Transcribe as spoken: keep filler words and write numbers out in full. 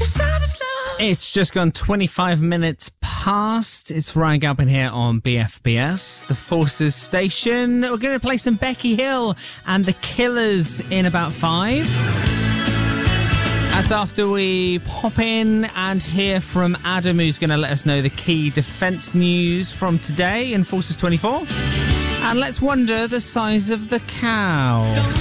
It's just gone twenty-five minutes past. It's Ryan Galpin here on B F B S, the Forces station. We're going to play some Becky Hill and the Killers in about five. That's after we pop in and hear from Adam, who's going to let us know the key defence news from today in Forces twenty-four. And let's wonder the size of the cow.